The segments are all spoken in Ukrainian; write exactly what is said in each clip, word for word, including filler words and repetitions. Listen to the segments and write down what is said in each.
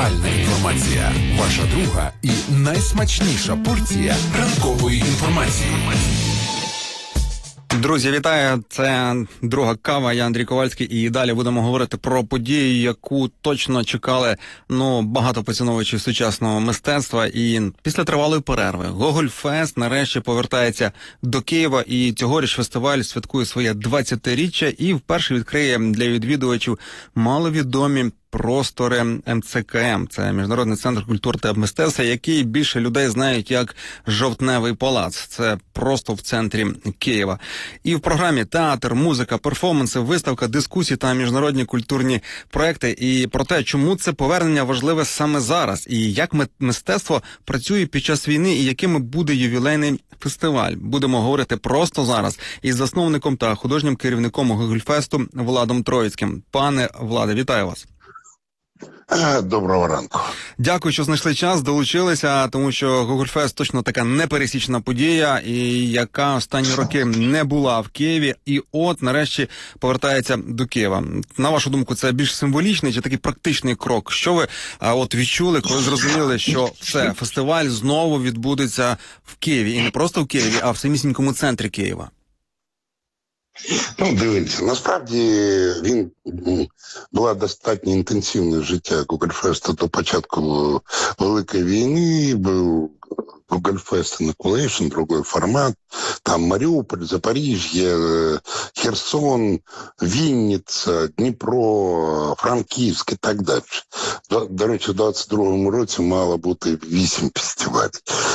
Актуальна інформація. Ваша друга і найсмачніша порція ранкової інформації. Друзі, вітаю! Це друга кава, я Андрій Ковальський, і далі будемо говорити про подію, яку точно чекали ну багато поціновувачів сучасного мистецтва. І після тривалої перерви Гоголь-фест нарешті повертається до Києва, і цьогоріч фестиваль святкує своє двадцятиріччя і вперше відкриє для відвідувачів маловідомі простори ем це ка ем. Це Міжнародний центр культури та мистецтва, який більше людей знають як Жовтневий палац. Це просто в центрі Києва. І в програмі театр, музика, перформанси, виставка, дискусії та міжнародні культурні проекти. І про те, чому це повернення важливе саме зараз, і як мистецтво працює під час війни, і якими буде ювілейний фестиваль. Будемо говорити просто зараз із засновником та художнім керівником Гоголь-фесту Владом Троїцьким. Пане Владе, вітаю вас. Доброго ранку. Дякую, що знайшли час, долучилися, тому що Гоголь-фест точно така непересічна подія, і яка останні роки не була в Києві, і от нарешті повертається до Києва. На вашу думку, це більш символічний чи такий практичний крок? Що ви а, от відчули, коли зрозуміли, що все, фестиваль знову відбудеться в Києві, і не просто в Києві, а в самісінькому центрі Києва? Ну, дивіться, насправді він була достатньо інтенсивне життя Гоголь-фесту до початку Великої війни, був Гоголь-фест Inauguration, другий формат, там Маріуполь, Запоріжжя, Херсон, Вінниця, Дніпро, Франківськ і так далі. До, до речі, в двадцять другому році мало бути вісім фестивалів.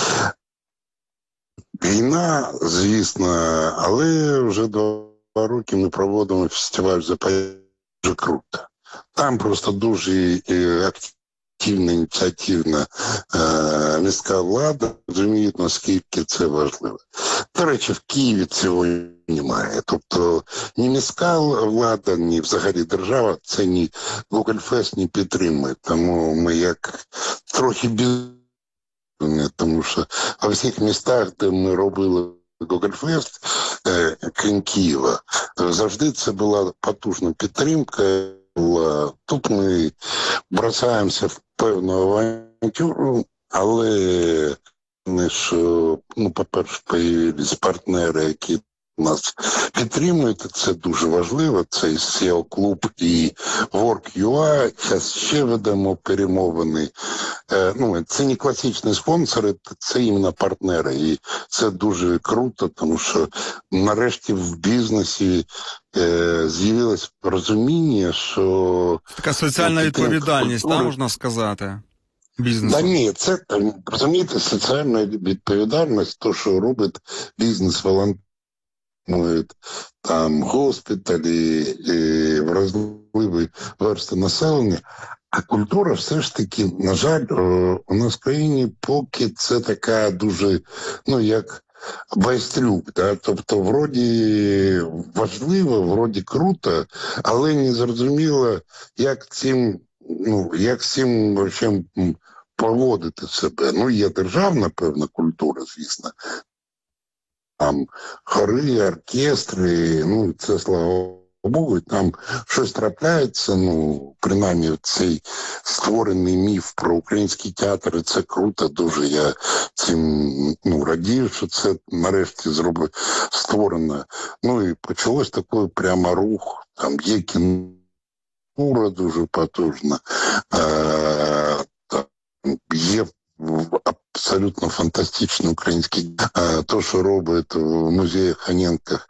Війна, звісно, але вже два роки ми проводимо фестиваль Запоріжжя. Дуже круто. Там просто дуже активна, ініціативна е, міська влада, розуміють, наскільки це важливо. До речі, в Києві цього немає. Тобто ні міська влада, ні взагалі держава це ні Гоголь-фест не підтримує. Тому ми як трохи без... Тому що во всіх містах, де ми робили Гоголь-фест, е, крім Києва, завжди це була потужна підтримка. Була. Тут ми бросаємося в певну авантюру, але що, ну, по-перше, появились партнери, які нас підтримують, це дуже важливо, це і сі і о-клуб, і Work.ua, зараз ще ведемо перемовини. Е, ну, це не класичні спонсори, це іменно партнери, і це дуже круто, тому що нарешті в бізнесі е, з'явилось розуміння, що... Така соціальна відповідальність, так, можна сказати? Бізнесу. Да ні, це, розумієте, соціальна відповідальність, то, що робить бізнес-волонтер, там госпіталі, і вразливі версти населення, а культура все ж таки, на жаль, у нас в країні поки це така дуже, ну, як байстрюк, да? Тобто вроді важливо, вроді круто, але не зрозуміло, як цим, ну, як цим вообще поводити себе. Ну, є державна, певна культура, звісно, там хори, оркестри, ну, це, слава Богу, там щось трапляється, ну, принаймні цей створений міф про український театр, це круто дуже, я цим, ну, радію, що це нарешті зробив, створено. Ну, і почалось такий прямо рух, там є культура дуже потужна, е, там є абсолютно фантастичний український, то, що робить в музеї Ханенка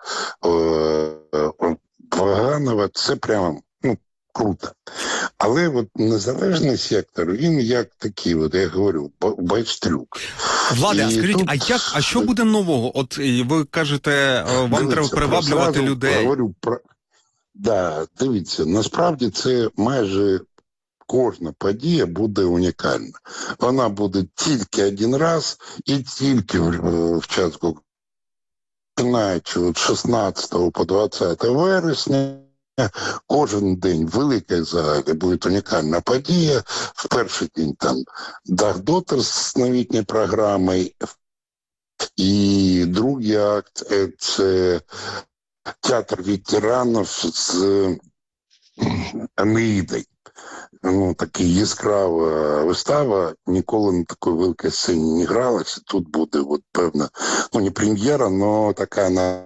Ваганова, це прямо, ну, круто. Але от незалежний сектор, він як такий, от я говорю, байстрюк. Владе, а скажіть, тут... а як, а що буде нового? От ви кажете, вам дивіться, треба приваблювати людей. Говорю про... Да, дивіться, насправді це майже кожна подія буде унікальна. Вона буде тільки один раз і тільки в, в час Гоголь. Починаючи від шістнадцятого по двадцяте вересня, кожен день в великій залі буде унікальна подія. В перший день там Дах-Дотер з новітньою програмою, і другий акт – це театр ветеранів з Енеїдою. ну, така яскрава вистава, ніколи на такій великій сцені не гралася. Тут буде, от, певна, ну, не прем'єра, але така на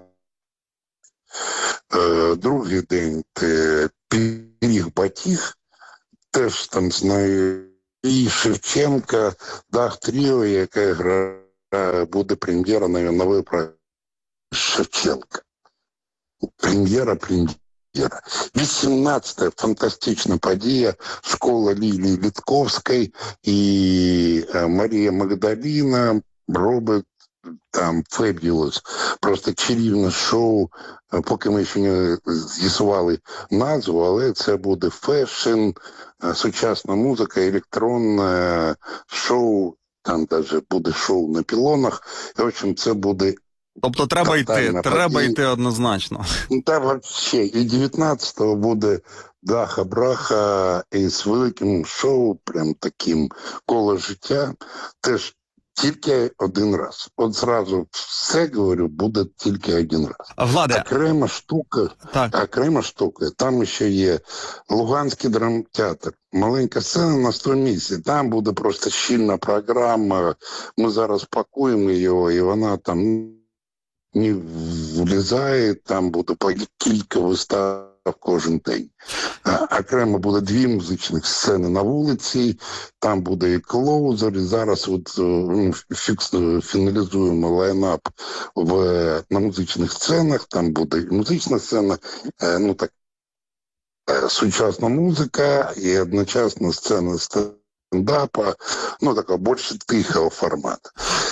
е, другий день «Пиріг-батіг», теж там знаю, і Шевченка, Дах Тріо, яка грає, буде прем'єра на новий проект Шевченка. Прем'єра, прем'єра. вісімнадцята фантастична подія, школа Лілії Літковської і Марія Магдаліна робить там Fabulous, просто чарівне шоу, поки ми ще не з'ясували назву, але це буде фешн, сучасна музика, електронне шоу, там навіть буде шоу на пілонах, і, в общем, це буде. Тобто треба йти, треба подія. йти однозначно. Там вообще і дев'ятнадцятого буде Даха-Браха із великим шоу, прям таким коло життя, теж тільки один раз. От зразу все, говорю, буде тільки один раз. Владе. Окрема штука, так. окрема штука, там ще є Луганський драмтеатр. Маленька сцена на сто місць. Там буде просто щільна програма. Ми зараз пакуємо її, і вона там не влізає, там буде по кілька вистав кожен день. А, окремо буде дві музичних сцени на вулиці, там буде і клоузер, і зараз от, ну, фікс, фіналізуємо лайнап в, на музичних сценах, там буде і музична сцена, ну так, сучасна музика і одночасно сцена стендапа, ну така більше тихого формату.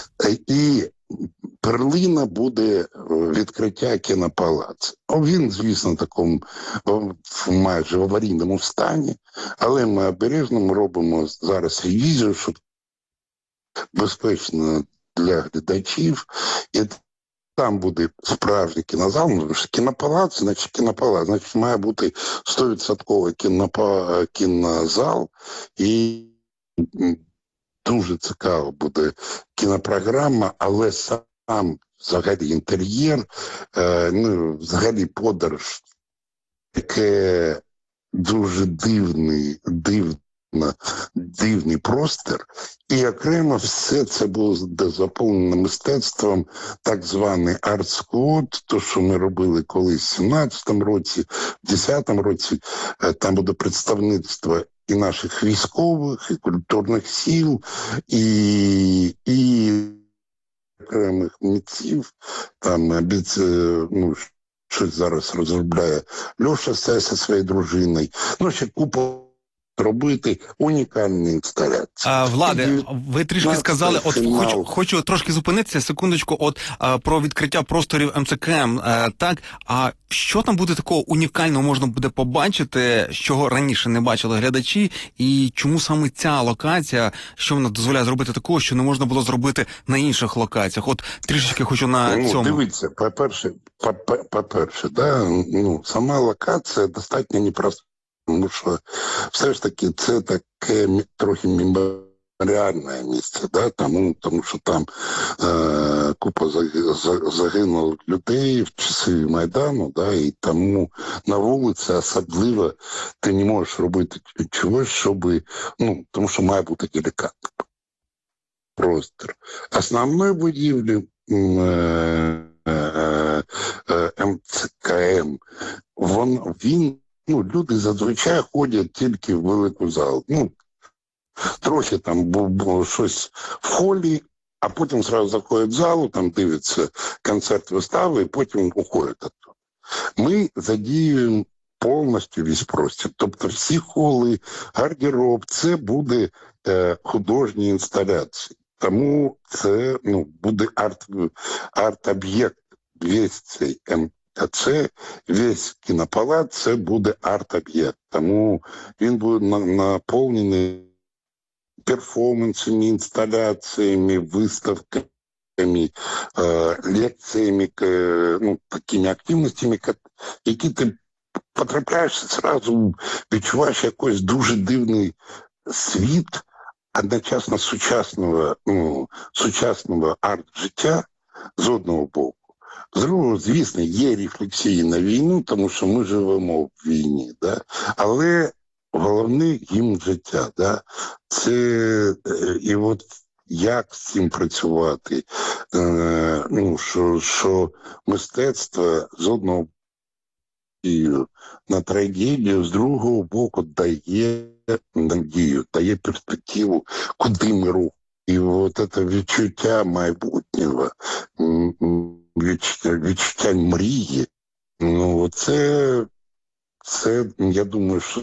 І перлина буде відкриття кінопалацу. Він, звісно, в такому майже в аварійному стані, але ми обережно робимо зараз ревізію, щоб безпечно для глядачів. І там буде справжній кінозал, тому що кінопалац, значить кінопалац, значить має бути сто відсотків кінозал, і дуже цікаво буде кінопрограма, але сам взагалі інтер'єр, е, ну, взагалі подорож, таке дуже дивний, дивна, дивний простір, і окремо все це буде заповнено мистецтвом, так званий арт-сквот, то, що ми робили колись в сімнадцятому році, в десятому році, е, там буде представництво і наших військових, і культурних сил, і, і окремих митців, там, ну, щось зараз розробляє Льоша Сеся своєю дружиною, ну, ще купа робити унікальні інсталяції. А, Владе, ви трішки сказали, от фінал. хочу, хочу трошки зупинитися, секундочку, от а, про відкриття просторів ем це ка ем, а, так, а що там буде такого унікального можна буде побачити, чого раніше не бачили глядачі, і чому саме ця локація, що вона дозволяє зробити такого, що не можна було зробити на інших локаціях? От трішечки хочу на ну, цьому. Дивіться, по-перше, по-перше, да, ну, сама локація достатньо непроста. Тому що все ж таки це таке трохи меморіальне місце, да? тому, тому що там е, купа загинулих людей в часи Майдану, да? І тому на вулиці особливо ти не можеш робити чогось, щоб, ну, тому що має бути делікатний простір. Основної будівлі е, е, е, ем це ка ем, він, він Ну, люди зазвичай ходять тільки в велику залу. Ну, трохи там було щось в холі, а потім зразу заходять в залу, там дивляться концерт вистави, і потім уходять оттуда. Ми задіюємо повністю весь простір. Тобто всі холи, гардероб, це буде е, художні інсталяції. Тому це, ну, буде арт, арт-об'єкт, весь цей ем. А це весь кінопалац, це буде арт-об'єкт. Тому він буде наповнений перформансами, інсталяціями, виставками, лекціями, ну, такими активностями, які ти потрапляєш, зразу відчуваєш якийсь дуже дивний світ, одночасно сучасного, ну, сучасного арт-життя з одного боку. З другого, звісно, є рефлексії на війну, тому що ми живемо в війні, да? Але головне гімн життя. Да? Це е, і от як з цим працювати, е, ну, що, що мистецтво з одного боку на трагедію, з другого боку дає надію, дає перспективу, куди ми рухаємо. І от це відчуття майбутнього, відчуття, відчуття мрії, ну, це, це, я думаю, що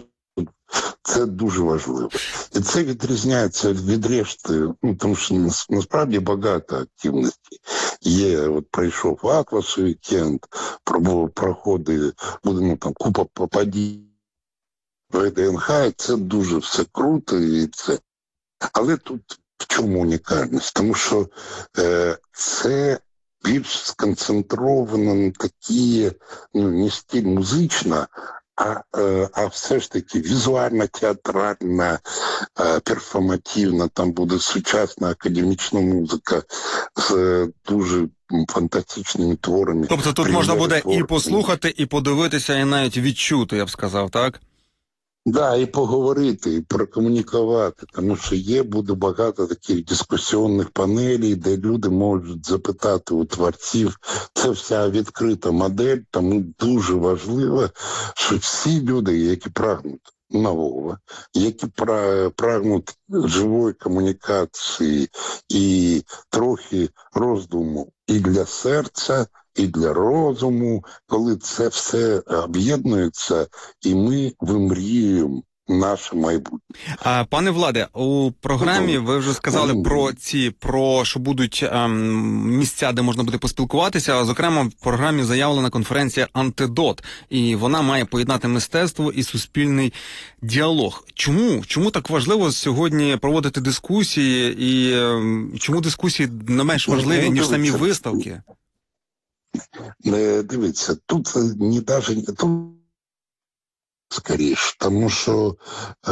це дуже важливо. І це відрізняється від решти, ну, тому що насправді багато активностей є. От пройшов Атлас вікенд, проходить, будемо там купа попадінь в ДНХ, це дуже все круто. І це. Але тут в чому унікальність? Тому що е, це більш сконцентровано на такі, ну, не стиль музична, а, а все ж таки візуальна, театральна, перформативна, там буде сучасна академічна музика з дуже фантастичними творами. Тобто тут можна буде і послухати, і подивитися, і навіть відчути, я б сказав, так? Да, і поговорити, і прокомунікувати, тому що є, буде багато таких дискусіонних панелей, де люди можуть запитати у творців. Це вся відкрита модель, тому дуже важливо, що всі люди, які прагнуть нового, які прагнуть живої комунікації і трохи роздуму і для серця, і для розуму, коли це все об'єднується, і ми вимріюємо наше майбутнє. А, пане Владе, у програмі ви вже сказали про ці, про що будуть ем, місця, де можна буде поспілкуватися. Зокрема, в програмі заявлена конференція «Антидот», і вона має поєднати мистецтво і суспільний діалог. Чому? Чому так важливо сьогодні проводити дискусії, і ем, чому дискусії не менш важливі, ніж самі виставки? Дивіться, тут не даже тут скоріше, тому що е,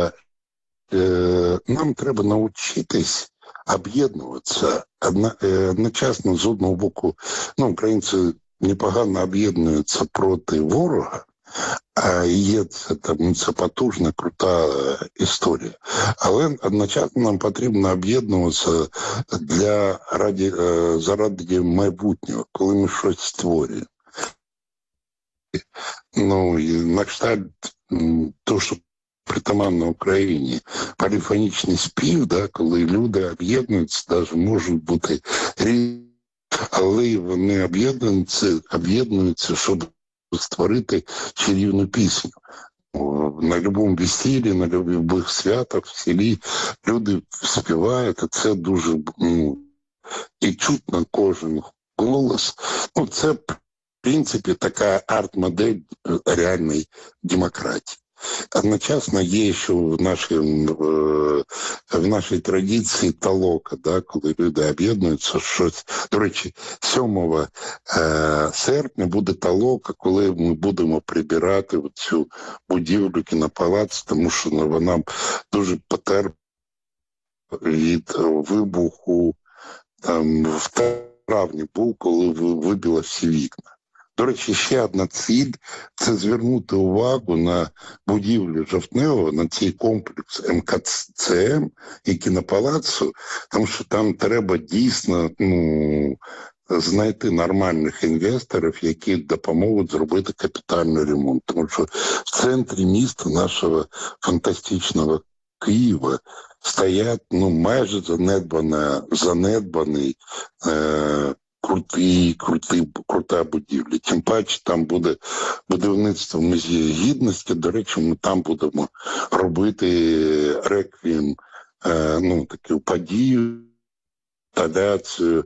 е, нам треба навчитись об'єднуватися. Одна, е, одночасно, з одного боку, ну, українці непогано об'єднуються проти ворога, а є це, там, це потужна, крута історія. Але одночасно нам потрібно об'єднуватися для, раді, заради майбутнього, коли ми щось створюємо. Ну, і на кшталт, то, що притаманно Україні, поліфонічний спів, да, коли люди об'єднуються, навіть можуть бути різні, але вони об'єднуються, об'єднуються, щоб створити чарівну пісню. На будь-якому весіллі, на будь-яких святах в селі люди співають, а це дуже, ну, і чутно кожен голос. Ну, це, в принципі, така арт-модель реальної демократії. Одночасно є ще в нашій, в нашій традиції толока, да, коли люди об'єднуються, щось. До речі, сьомого серпня буде толока, коли ми будемо прибирати цю будівлю кінопалац, тому що вона дуже потерпла від вибуху. Там в травні був, коли вибило всі вікна. До речі, ще одна ціль – це звернути увагу на будівлю Жовтневого, на цей комплекс ем ка це ем і кінопалацу, тому що там треба дійсно, ну, знайти нормальних інвесторів, які допоможуть зробити капітальний ремонт. Тому що в центрі міста нашого фантастичного Києва стоять, ну, майже занедбана, занедбаний е- крутий, крутий, крута будівля. Тим паче там буде будівництво Музею Гідності. До речі, ми там будемо робити реквієм, е, ну, таку подію, інсталяцію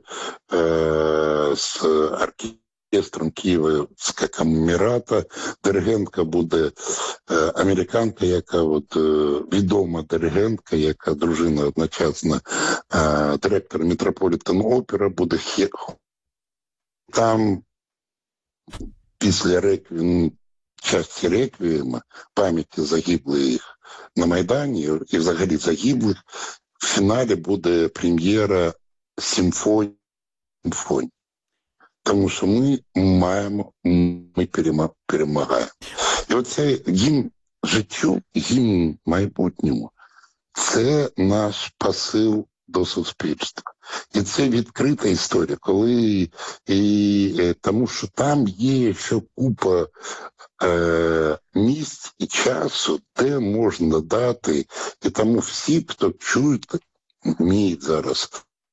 е, з оркестром Києвського камерата. Диригентка буде е, американка, яка от, е, відома диригентка, яка дружина одночасно е, директора Метрополітен Опера, буде хе... Там після реквієму, часті реквієма, пам'яті загиблих на Майдані і взагалі загиблих, в фіналі буде прем'єра симфонії. Тому що ми маємо, ми перемагаємо. І оцей гімн життю, гімн майбутньому – це наш посил до суспільства. І це відкрита історія, коли і, тому що там є ще купа е, місць і часу, де можна дати, і тому всі, хто чують, вміють зараз,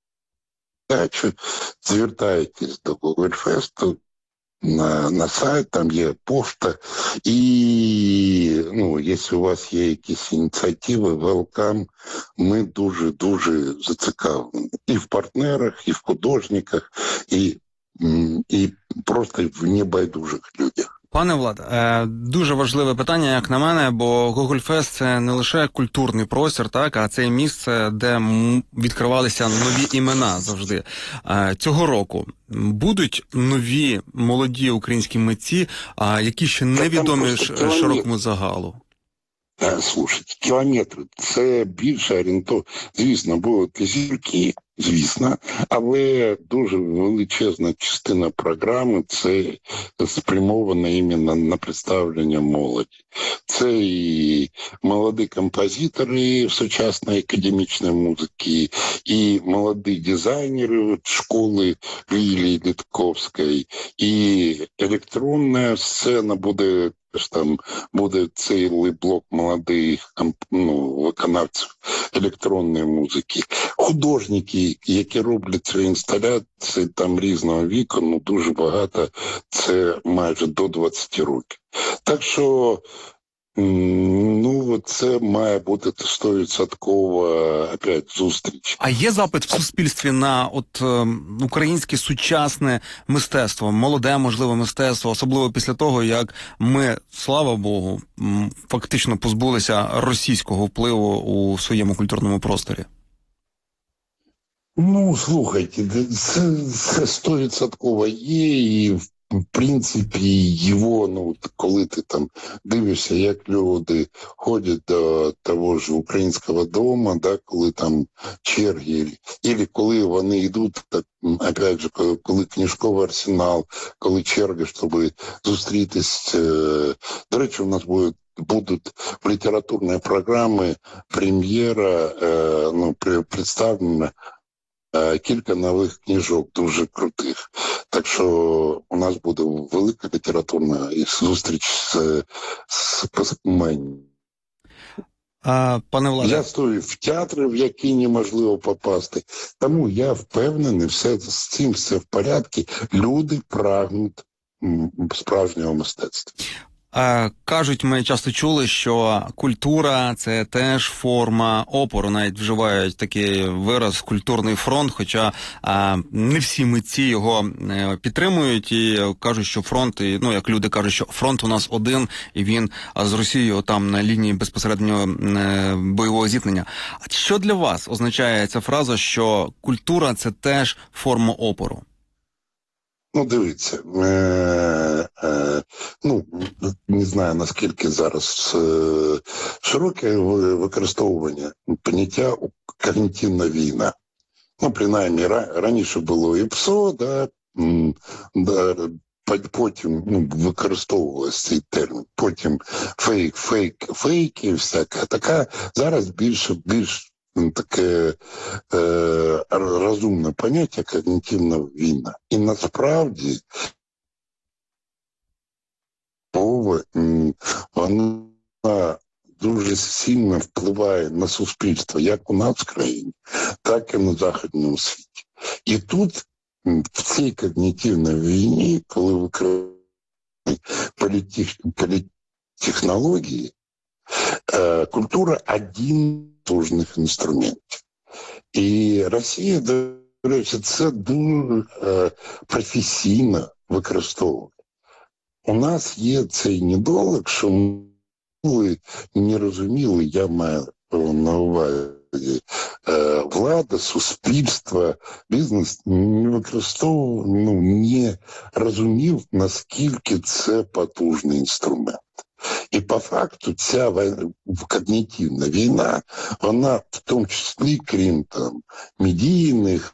звертайтесь до Гогольфесту, на, на сайт, там є пошта, і, ну, якщо у вас є якісь ініціативи, welcome, ми дуже-дуже зацікавлені. І в партнерах, і в художниках, і, і просто в небайдужих людях. Пане Влад, дуже важливе питання, як на мене, бо Гогольфест – це не лише культурний простір, так, а це місце, де відкривалися нові імена завжди. Цього року будуть нові молоді українські митці, які ще невідомі широкому загалу? Слушайте, кілометри – це більше орієнтовно. Звісно, будуть зірки, звісно, але дуже величезна частина програми – це спрямована іменно на представлення молоді. Це і молоді композитори сучасної академічної музики, і молоді дизайнери школи Лілії Літковської, і електронна сцена буде. Там буде цілий блок молодих, ну, виконавців електронної музики. Художники, які роблять ці інсталяції там різного віку, ну дуже багато, це майже до двадцяти років. Так що, ну, це має бути сто відсотків опять зустріч. А є запит в суспільстві на от е, українське сучасне мистецтво, молоде, можливо, мистецтво, особливо після того, як ми, слава Богу, фактично позбулися російського впливу у своєму культурному просторі? Ну, слухайте, це сто відсотків є, і в принципі, його, ну, коли ти там дивишся, як люди ходять до того ж українського дому, да, коли там черги, або коли вони йдуть, так, опять же, коли, коли книжковий арсенал, коли черги, щоб зустрітись. До речі, у нас буде будуть в літературні програми прем'єра, ну, представлена кілька нових книжок, дуже крутих. Так що у нас буде велика літературна зустріч з, з письменниками. А, пане Владе. Я стою в театри, в які неможливо попасти. Тому я впевнений, все з цим все в порядку. Люди прагнуть справжнього мистецтва. Е, кажуть, ми часто чули, що культура – це теж форма опору. Навіть вживають такий вираз «культурний фронт», хоча е, не всі митці його е, підтримують і кажуть, що фронт, і, ну, як люди кажуть, що фронт у нас один, і він з Росією там на лінії безпосереднього е, бойового зіткнення. А що для вас означає ця фраза, що культура – це теж форма опору? Ну, дивіться, е, е, ну, не знаю, наскільки зараз е, широке використовування поняття когнітивна війна. Ну, принаймні, раніше було і ПСО, да, да, потім, ну, використовувався цей термін, потім фейк, фейк, фейки, всяка така. Зараз більше, більш таке е, розумне поняття когнітивна війна. І насправді мова, вона дуже сильно впливає на суспільство, як у нас в країні, так і на західному світі. І тут, в цій когнітивній війні, коли використовують політтехнології, е, культура один сложних інструментів. І Росія, до речі, це дуже е, професійно використовує. У нас є цей недолік, що ми не розуміли, я маю на увазі, е, влада, суспільство, бізнес не використовував, ну, не розумів, наскільки це потужний інструмент. І по факту ця когнітивна війна, вона в тому числі, крім там медійних,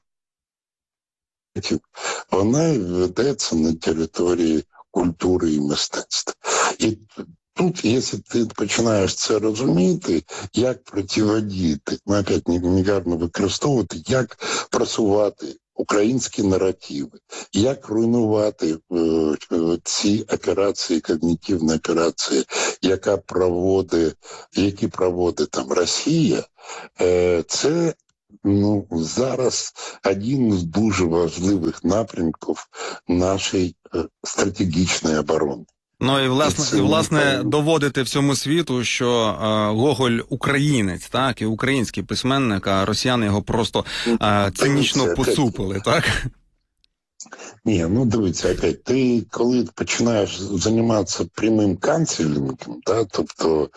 вона ведеться на території культури і мистецтва. І тут, якщо ти починаєш це розуміти, як протидіяти, ну, опять негарно використовувати, як просувати українські наративи, як руйнувати е, е, ці операції, когнітивні операції, яка проводить, які проводить там Росія, е, це ну, зараз один з дуже важливих напрямків нашої е, стратегічної оборони. Ну і власне, і, власне доводити всьому світу, що е, Гоголь українець, так, і український письменник, а росіяни його просто е, цинічно поцупили, так? Ні, ну дивіться, опять, ти коли починаєш займатися прямим канцелінгом, да, тобто,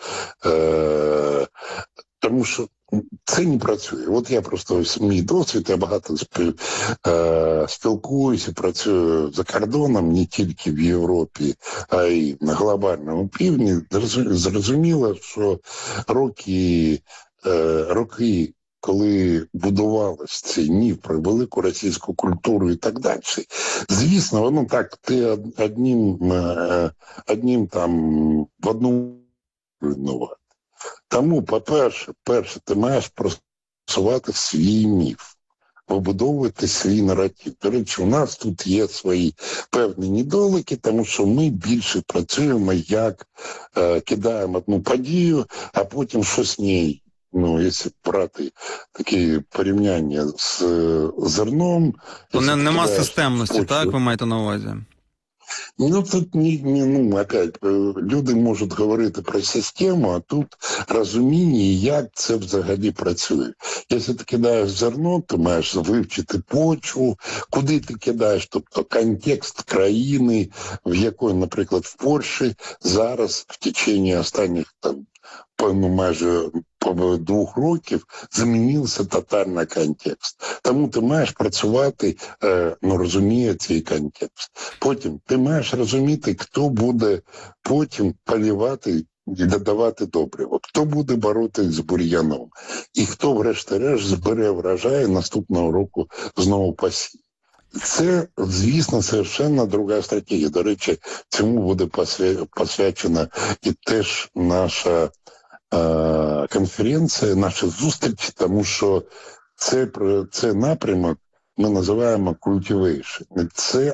е, тому що це не працює. От я просто, мій досвід, я багато спіл, е, спілкуюся, працюю за кордоном, не тільки в Європі, а й на глобальному півдні. Зрозуміло, що роки, е, роки, коли будувалось цей міф про велику російську культуру і так далі, звісно, воно так, ти одним, е, одним там, в одному руйнувати. Тому, по-перше, перше, ти маєш просувати свій міф, вибудовувати свій наратив. До речі, у нас тут є свої певні недоліки, тому що ми більше працюємо, як е, кидаємо одну подію, а потім що з нею. Ну, якщо брати такі порівняння з е, зерном... То не, нема системності, почву, так, ви маєте на увазі? Ну, тут не, не, ну, опять, люди можуть говорити про систему, а тут розуміння, як це взагалі працює. Якщо ти кидаєш зерно, ти маєш вивчити почву, куди ти кидаєш, тобто контекст країни, в якої, наприклад, в Польщі зараз в течение останніх там, ну, майже по двох років змінився тотально контекст. Тому ти маєш працювати, е, ну, розуміє цей контекст. Потім ти маєш розуміти, хто буде потім полівати і додавати добриво, хто буде боротися з бур'яном, і хто, врешті-решт, збере врожай наступного року знову посіє. Це, звісно, совершенно друга стратегія. До речі, цьому буде посвячена і теж наша конференція, наша зустріч, тому що це, це напрямок ми називаємо cultivation. Це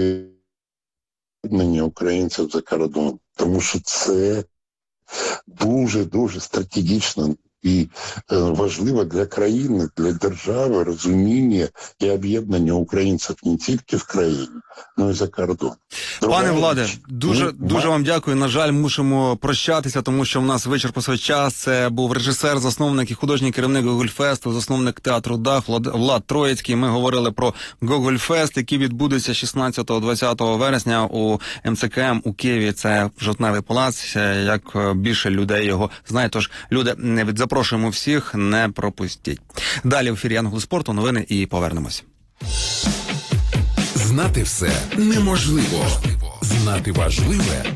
об'єднання українців за кордоном, тому що це дуже-дуже стратегічно і е, важливо для країни, для держави розуміння і об'єднання українців не тільки в країні, але й за кордоном. Пане Владе, дуже, ну, дуже вам дякую. На жаль, мусимо прощатися, тому що в нас вичерпався час. Це був режисер, засновник і художній керівник Гогольфесту, засновник театру «Дах» Влад, Влад Троїцький. Ми говорили про Гогольфест, який відбудеться шістнадцятого-двадцятого вересня у ем це ка ем у Києві. Це Жовтневий палац, як більше людей його знає. Тож, люди, запрошуємо всіх, не пропустіть. Далі в ефірі Янголи спорту, новини і повернемось. Знати все неможливо. Знати важливе